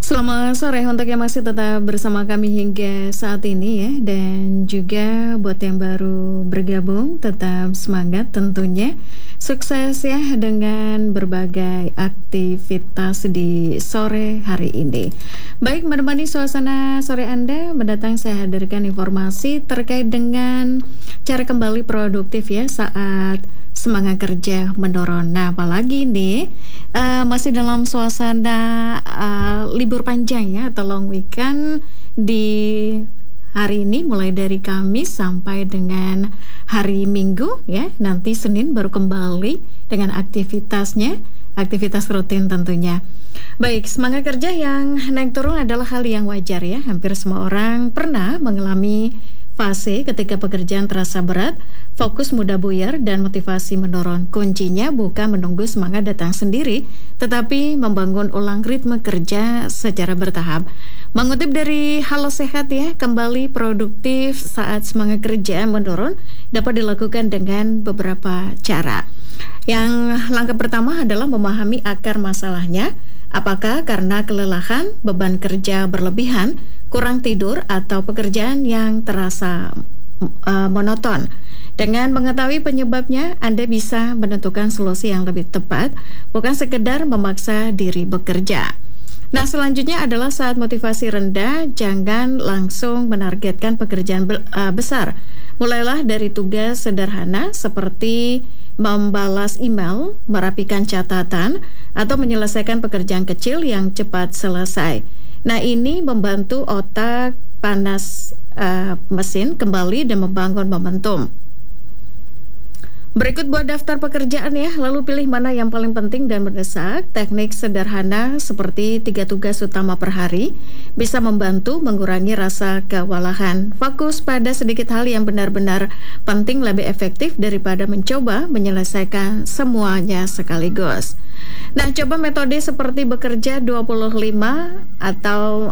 Selamat sore untuk yang masih tetap bersama kami hingga saat ini ya. Dan juga buat yang baru bergabung, tetap semangat tentunya. Sukses ya dengan berbagai aktivitas di sore hari ini. Baik, menemani suasana sore Anda mendatang, saya hadirkan informasi terkait dengan cara kembali produktif ya saat semangat kerja menurun. Nah, apalagi nih masih dalam suasana libur panjang ya atau long weekend di hari ini, mulai dari Kamis sampai dengan hari Minggu ya. Nanti Senin baru kembali dengan aktivitasnya, aktivitas rutin tentunya. Baik, semangat kerja yang naik turun adalah hal yang wajar ya. Hampir semua orang pernah mengalami fase ketika pekerjaan terasa berat, fokus mudah buyar, dan motivasi menurun. Kuncinya bukan menunggu semangat datang sendiri, tetapi membangun ulang ritme kerja secara bertahap. Mengutip dari Halo Sehat ya, kembali produktif saat semangat kerja menurun dapat dilakukan dengan beberapa cara. Yang langkah pertama adalah memahami akar masalahnya. Apakah karena kelelahan, beban kerja berlebihan, kurang tidur, atau pekerjaan yang terasa monoton? Dengan mengetahui penyebabnya, Anda bisa menentukan solusi yang lebih tepat, bukan sekedar memaksa diri bekerja. Nah, selanjutnya adalah saat motivasi rendah, jangan langsung menargetkan pekerjaan besar. Mulailah dari tugas sederhana seperti membalas email, merapikan catatan, atau menyelesaikan pekerjaan kecil yang cepat selesai. Nah, ini membantu otak panas mesin kembali dan membangun momentum. Berikut buat daftar pekerjaan ya, lalu pilih mana yang paling penting dan mendesak. Teknik sederhana seperti 3 tugas utama per hari bisa membantu mengurangi rasa kewalahan. Fokus pada sedikit hal yang benar-benar penting lebih efektif daripada mencoba menyelesaikan semuanya sekaligus. Nah, coba metode seperti bekerja 25 atau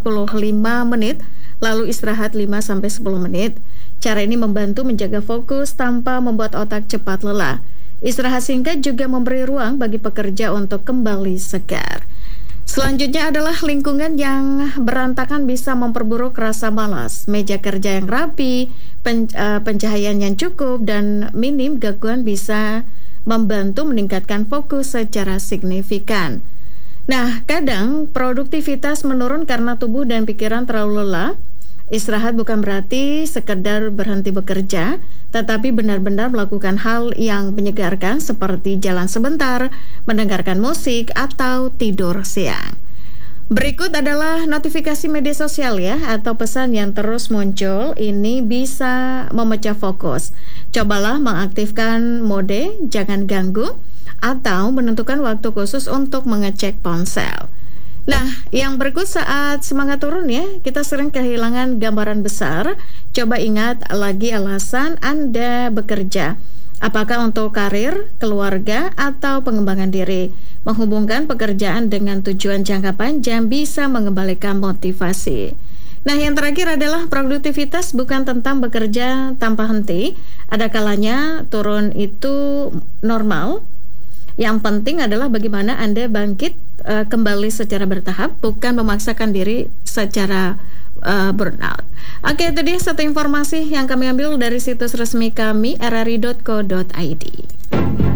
45 menit, lalu istirahat 5-10 menit. Cara ini membantu menjaga fokus tanpa membuat otak cepat lelah. Istirahat singkat juga memberi ruang bagi pekerja untuk kembali segar. Selanjutnya adalah lingkungan yang berantakan bisa memperburuk rasa malas. Meja kerja yang rapi, pencahayaan yang cukup, dan minim gangguan bisa membantu meningkatkan fokus secara signifikan. Nah, kadang produktivitas menurun karena tubuh dan pikiran terlalu lelah. Istirahat bukan berarti sekedar berhenti bekerja, tetapi benar-benar melakukan hal yang menyegarkan seperti jalan sebentar, mendengarkan musik, atau tidur siang. Berikut adalah notifikasi media sosial ya, atau pesan yang terus muncul. Ini bisa memecah fokus. Cobalah mengaktifkan mode jangan ganggu, atau menentukan waktu khusus untuk mengecek ponsel. Nah, yang berikut saat semangat turun ya, kita sering kehilangan gambaran besar. Coba ingat lagi alasan Anda bekerja. Apakah untuk karir, keluarga, atau pengembangan diri? Menghubungkan pekerjaan dengan tujuan jangka panjang bisa mengembalikan motivasi. Nah, yang terakhir adalah produktivitas bukan tentang bekerja tanpa henti. Ada kalanya turun itu normal. Yang penting adalah bagaimana Anda bangkit kembali secara bertahap, bukan memaksakan diri secara burnout. Oke, itu dia satu informasi yang kami ambil dari situs resmi kami rri.co.id.